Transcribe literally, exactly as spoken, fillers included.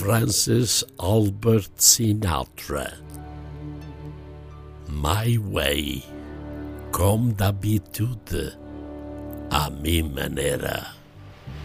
Francis Albert Sinatra. My Way, com d'habitude, a mi manera.